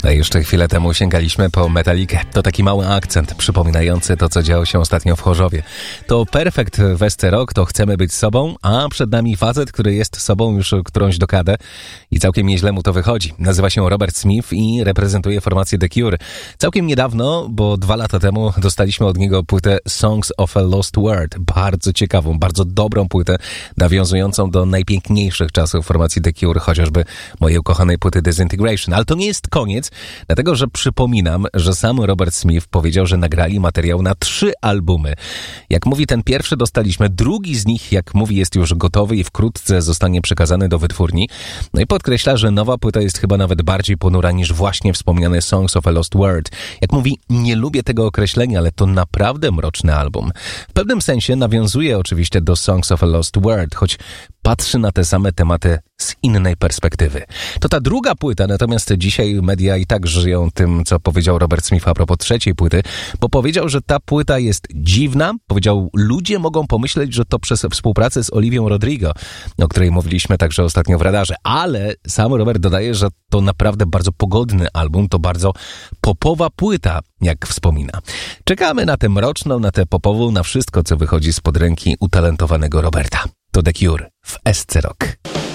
A jeszcze chwilę temu sięgaliśmy po Metallicę. To taki mały akcent przypominający to, co działo się ostatnio w Chorzowie. To Perfekt w SC Rock, to chcemy być sobą, a przed nami facet, który jest sobą już którąś dekadę i całkiem nieźle mu to wychodzi. Nazywa się Robert Smith i reprezentuje formację The Cure. Całkiem niedawno, bo 2 lata temu dostaliśmy od niego płytę Songs of a Lost World. Bardzo ciekawą, bardzo dobrą płytę, nawiązującą do najpiękniejszych czasów formacji The Cure, chociażby mojej ukochanej płyty Disintegration. Ale to nie jest koniec, dlatego że przypominam, że sam Robert Smith powiedział, że nagrali materiał na 3 albumy. Jak mówi, ten pierwszy dostaliśmy, drugi z nich, jak mówi, jest już gotowy i wkrótce zostanie przekazany do wytwórni. No i podkreśla, że nowa płyta jest chyba nawet bardziej ponura niż właśnie wspomniane Songs of a Lost World. Jak mówi, nie lubię tego określenia, ale to naprawdę mroczny album. W pewnym sensie nawiązuje oczywiście do Songs of a Lost World, choć patrzy na te same tematy z innej perspektywy. To ta druga płyta, natomiast dzisiaj media i tak żyją tym, co powiedział Robert Smith a propos trzeciej płyty, bo powiedział, że ta płyta jest dziwna. Powiedział, ludzie mogą pomyśleć, że to przez współpracę z Olivią Rodrigo, o której mówiliśmy także ostatnio w radarze, ale sam Robert dodaje, że to naprawdę bardzo pogodny album, to bardzo popowa płyta, jak wspomina. Czekamy na tę mroczną, na tę popową, na wszystko, co wychodzi spod ręki utalentowanego Roberta. To The Cure w SC Rock.